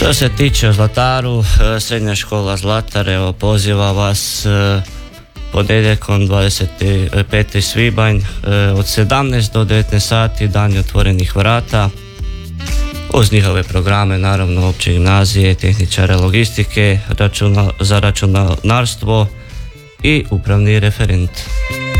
Što se tiče o Zlataru, srednja škola Zlatar, evo, poziva vas ponedjeljkom 25. svibanj od 17 do 19 sati, dan otvorenih vrata, uz njihove programe, naravno opće gimnazije, tehničare logistike, za računarstvo i upravni referent.